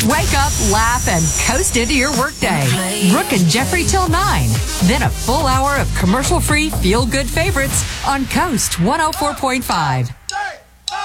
Wake up, laugh, and coast into your workday. Brooke and Jeffrey till 9. Then a full hour of commercial-free feel-good favorites on Coast 104.5.